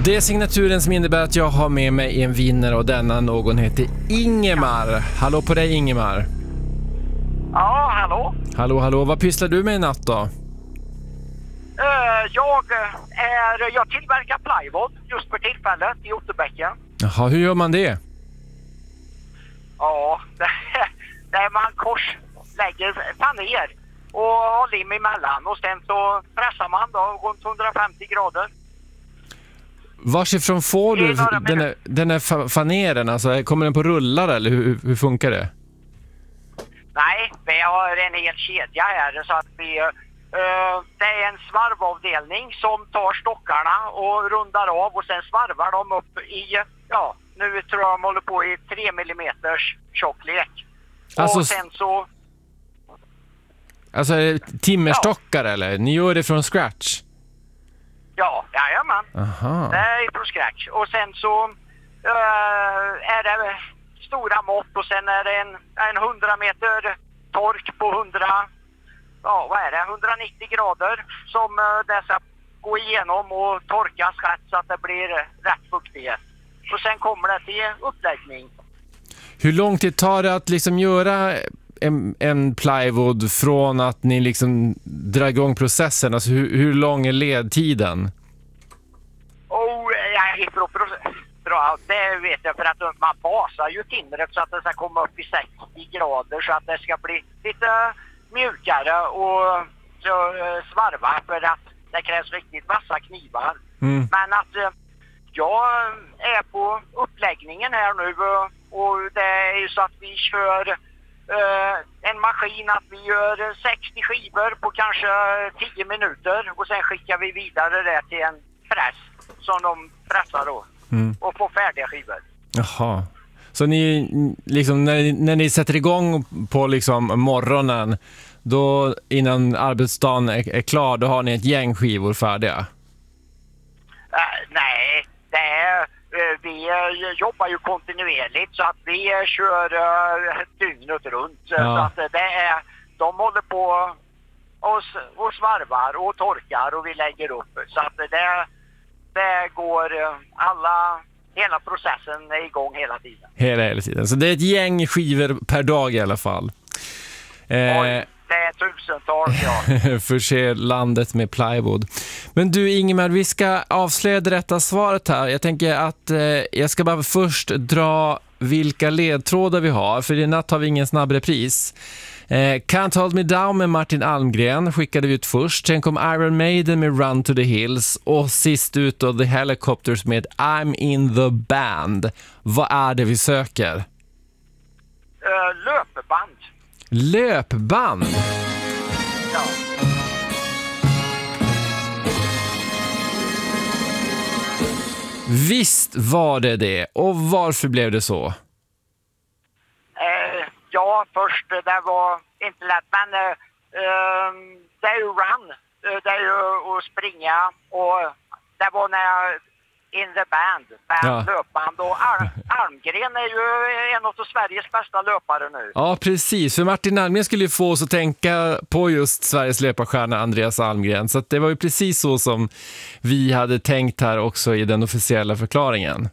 Det är signaturen som innebär att jag har med mig en vinnare och denna någon heter Ingemar. Hallå på dig Ingemar. Ja, hallå. Hallå. Vad pysslar du med i natt då? Jag tillverkar plywood just för tillfället i Otterbäcken. Jaha, hur gör man det? Ja, där man lägger faner och har lim emellan och sen så pressar man då runt 150 grader. Varsifrån får du den här faneren? Alltså, kommer den på rullar eller hur funkar det? Nej, vi har en hel kedja här så att det är en svarvavdelning som tar stockarna och rundar av och sen svarvar de upp i, nu tror jag de håller på i 3 millimeters tjocklek. Alltså, och sen så... Alltså är det timmerstockar eller? Ni gör det från scratch? Ja, jajamän. Aha. Det är från scratch. Och sen så är det stora mått och sen är det en 100 meter tork på 190 grader som det ska gå igenom och torkas rätt så att det blir rätt fuktighet. Och sen kommer det till uppläggning. Hur lång tid tar det att liksom göra en plywood från att ni liksom drar igång processen? Alltså hur lång är ledtiden? Det vet jag för att man basar ju timret så att det ska komma upp i 60 grader så att det ska bli lite mjukare och svarva för att det krävs riktigt vassa knivar. Men att jag är på uppläggningen här nu och det är ju så att vi kör en maskin att vi gör 60 skivor på kanske 10 minuter och sen skickar vi vidare det till en press som de pressar då och får färdiga skivor. Jaha. Så ni liksom när ni sätter igång på liksom morgonen då innan arbetsdagen är klar då har ni ett gäng skivor färdiga? Nej, vi jobbar ju kontinuerligt så att vi kör dygnet runt. Ja. Så att de håller på och svarvar och torkar och vi lägger upp. Så att det går hela processen är igång hela tiden. Hela tiden. Så det är ett gäng skivor per dag i alla fall. Oj, det är tusentals, ja. Förser landet med plywood. Men du Ingemar, vi ska avslöja det rätta svaret här. Jag tänker att jag ska bara först dra vilka ledtrådar vi har. För i natt har vi ingen snabb repris. Can't Hold Me Down med Martin Almgren skickade vi ut först. Sen kom Iron Maiden med Run to the Hills. Och sist ut då The Helicopters med I'm in the Band. Vad är det vi söker? Löpband. Löpband? Ja. Visst var det. Och varför blev det så? Ja, först det var inte lätt, men det är ju run, det är ju att springa och det var när jag in the band löpband och Almgren är ju en av Sveriges bästa löpare nu. Ja, precis. För Martin Almgren skulle ju få oss att tänka på just Sveriges löparstjärna Andreas Almgren. Så att det var ju precis så som vi hade tänkt här också i den officiella förklaringen.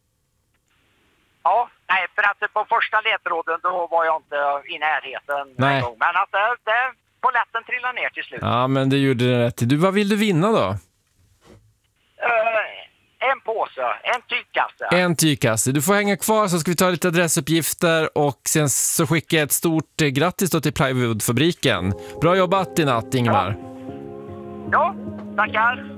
Ja, nej, för att på första ledtråden då var jag inte i närheten. Nej. Men att det polletten trillade ner till slut. Ja, men det gjorde det rätt. Du, vad vill du vinna då? En påse, en tygkasse. En tygkasse. Du får hänga kvar så ska vi ta lite adressuppgifter och sen så skickar jag ett stort grattis då till Plywoodfabriken. Bra jobbat i natt, Ingemar. Ja, tackar.